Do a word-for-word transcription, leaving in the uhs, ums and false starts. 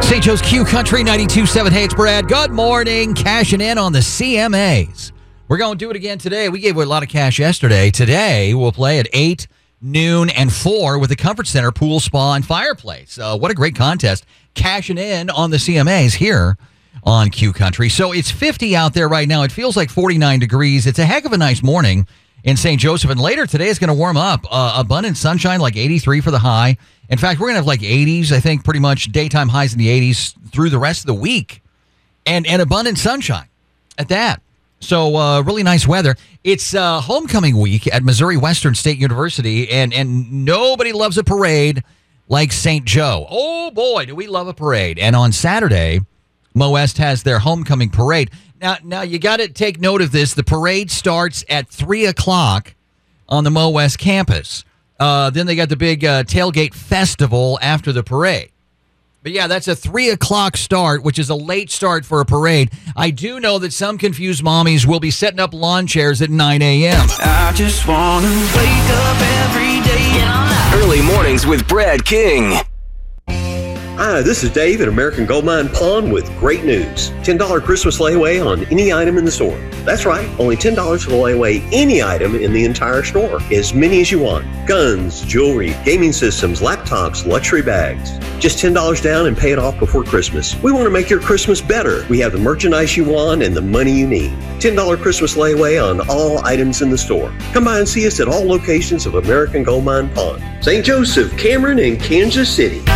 Saint Joe's Q Country ninety-two point seven. Hey, it's Brad. Good morning. Cashing in on the C M As. We're going to do it again today. We gave away a lot of cash yesterday. Today, we'll play at eight, noon, and four with the Comfort Center Pool, Spa, and Fireplace. Uh, what a great contest. Cashing in on the C M As here on Q Country. So it's fifty out there right now. It feels like forty-nine degrees. It's a heck of a nice morning in Saint Joseph. And later today is going to warm up. Uh, abundant sunshine, like eighty-three for the high. In fact, we're going to have like eighties, I think, pretty much daytime highs in the eighties through the rest of the week. And, and abundant sunshine at that. So uh, really nice weather. It's uh, homecoming week at Missouri Western State University, and, and nobody loves a parade like Saint Joe. Oh, boy, do we love a parade. And on Saturday, Mo West has their homecoming parade. Now, now you got to take note of this. The parade starts at three o'clock on the Mo West campus. Uh, then they got the big uh, tailgate festival after the parade. But yeah, that's a three o'clock start, which is a late start for a parade. I do know that some confused mommies will be setting up lawn chairs at nine a.m. I just want to wake up every day. Early mornings with Brad King. Hi, this is Dave at American Gold Mine Pawn with great news. ten dollars Christmas layaway on any item in the store. That's right, only ten dollars for the layaway any item in the entire store. As many as you want. Guns, jewelry, gaming systems, laptops, luxury bags. Just ten dollars down and pay it off before Christmas. We want to make your Christmas better. We have the merchandise you want and the money you need. ten dollars Christmas layaway on all items in the store. Come by and see us at all locations of American Gold Mine Pawn. Saint Joseph, Cameron, and Kansas City.